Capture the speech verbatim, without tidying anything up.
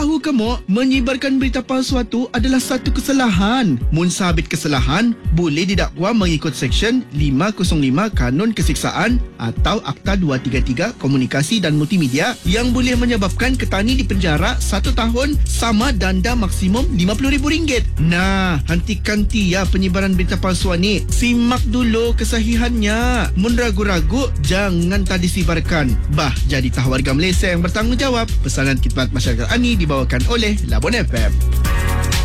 Tahu kamu, menyebarkan berita palsu itu adalah satu kesalahan. Mun sabit kesalahan, boleh didakwa mengikut Seksyen lima kosong lima Kanun Kesiksaan atau Akta dua tiga tiga Komunikasi dan Multimedia yang boleh menyebabkan ketani dipenjara satu tahun sama denda maksimum lima puluh ribu ringgit. Nah, hentikan tia penyebaran berita palsu ni. Simak dulu kesahihannya. Mun ragu-ragu, jangan tadi sibarkan. Bah, jadi tah warga Malaysia yang bertanggungjawab. Pesanan khidmat masyarakat Ani dibawakan oleh Labon F M.